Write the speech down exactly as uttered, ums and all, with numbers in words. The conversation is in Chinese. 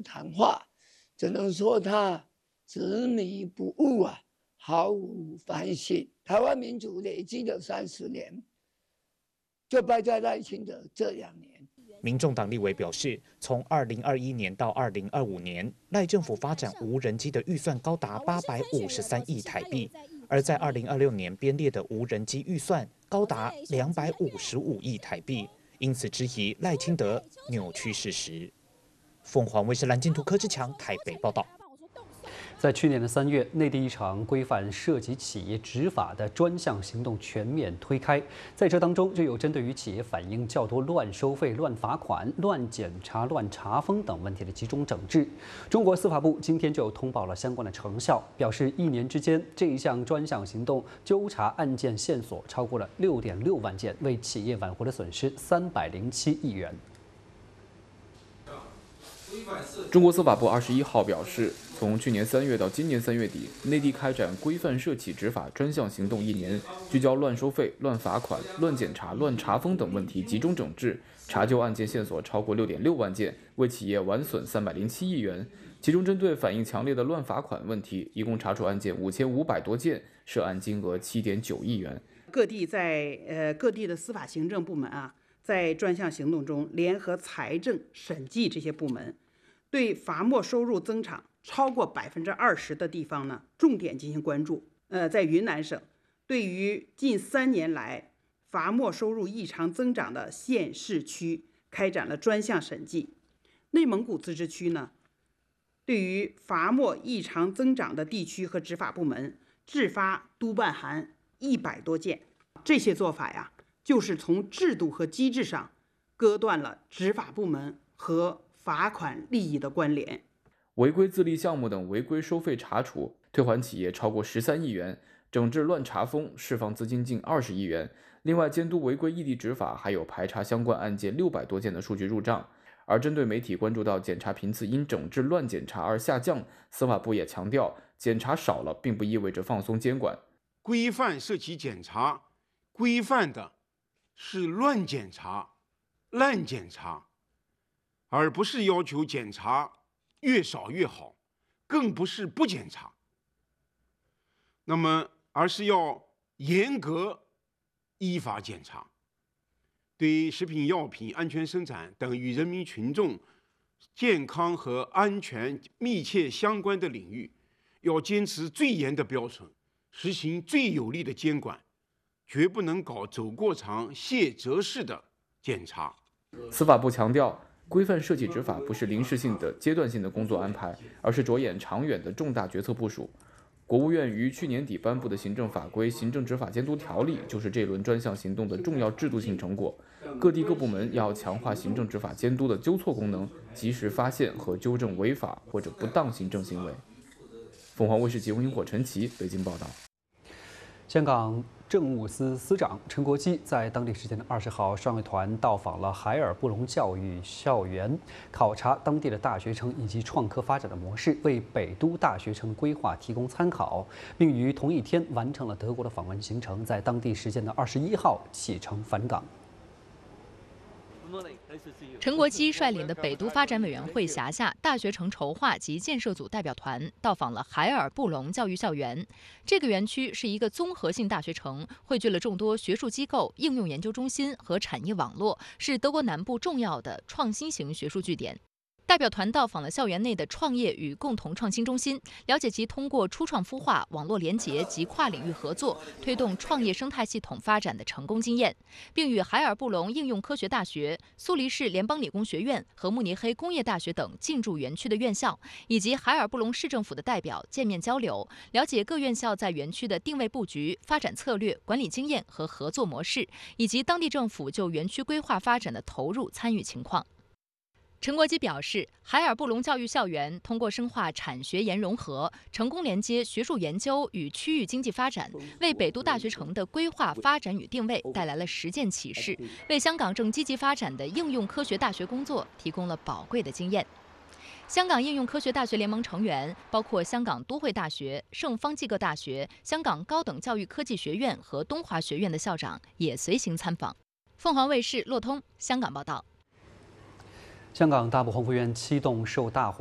谈话，只能说他执迷不悟啊，毫无反省。台湾民主累积了三十年，就败在赖清德这两年。 民众党立委表示，从二零二一年到二零二五年，赖政府发展无人机的预算高达八百五十三亿台币，而在二零二六年编列的无人机预算高达两百五十五亿台币，因此质疑赖清德扭曲事实。凤凰卫视蓝镜图柯志强台北报道。 在去年的三月，内地一场规范涉及企业执法的专项行动全面推开，在这当中就有针对于企业反映较多乱收费、乱罚款、乱检查、乱查封等问题的集中整治。中国司法部今天就通报了相关的成效，表示一年之间这一项专项行动纠查案件线索超过了六点六万件，为企业挽回了损失三百零七亿元。 中国司法部二十一号表示，从去年三月到今年三月底，内地开展规范涉企执法专项行动一年，聚焦乱收费、乱罚款、乱检查、乱查封等问题集中整治，查究案件线索超过六点六万件，为企业挽损三百零七亿元。其中，针对反映强烈的乱罚款问题，一共查处案件五千五百多件，涉案金额七点九亿元。 各地在呃各地的司法行政部门啊，在专项行动中联合财政、审计这些部门，对罚没收入增长超过百分之二十的地方呢，重点进行关注。呃，在云南省，对于近三年来罚没收入异常增长的县市区，开展了专项审计。内蒙古自治区呢，对于罚没异常增长的地区和执法部门，制发督办函一百多件。这些做法呀，就是从制度和机制上割断了执法部门和罚款利益的关联。 违规自立项目等违规收费查处，退还企业超过十三亿元；整治乱查封，释放资金近二十亿元。另外，监督违规异地执法，还有排查相关案件六百多件的数据入账。而针对媒体关注到检查频次因整治乱检查而下降，司法部也强调，检查少了并不意味着放松监管。 规范涉企检查，规范的是乱检查、滥检查，而不是要求检查越少越好，更不是不检查。那么，而是要严格依法检查，对食品药品安全生产等与人民群众健康和安全密切相关的领域，要坚持最严的标准，实行最有力的监管，绝不能搞走过场、卸责式的检查。 司法部强调，规范涉企执法不是临时性的、阶段性的工作安排，而是着眼长远的重大决策部署。国务院于去年底颁布的行政法规《行政执法监督条例》就是这轮专项行动的重要制度性成果。各地各部门要强化行政执法监督的纠错功能，及时发现和纠正违法或者不当行政行为。凤凰卫视节目萤火陈奇北京报道。 香港政务司司长陈国基在当地时间的二十号，率团到访了海尔布隆教育校园，考察当地的大学城以及创科发展的模式，为北都大学城规划提供参考，并于同一天完成了德国的访问行程，在当地时间的二十一号启程返港。 陈国基率领的北都发展委员会辖下大学城筹划及建设组代表团到访了海尔布隆教育校园。这个园区是一个综合性大学城，汇聚了众多学术机构、应用研究中心和产业网络，是德国南部重要的创新型学术据点。代表团到访了校园内的创业与共同创新中心，了解其通过初创孵化、网络连结及跨领域合作，推动创业生态系统发展的成功经验，并与海尔布隆应用科学大学、苏黎世联邦理工学院和慕尼黑工业大学等进驻园区的院校，以及海尔布隆市政府的代表见面交流，了解各院校在园区的定位布局、发展策略、管理经验和合作模式，以及当地政府就园区规划发展的投入参与情况。陈国基表示，海尔布隆教育校园通过深化产学研融合，成功连接学术研究与区域经济发展，为北都大学城的规划发展与定位带来了实践启示，为香港正积极发展的应用科学大学工作提供了宝贵的经验。香港应用科学大学联盟成员包括香港都会大学、圣方济各大学、香港高等教育科技学院和东华学院的校长也随行参访。凤凰卫视骆通香港报道。 香港大埔宏福苑七栋受大火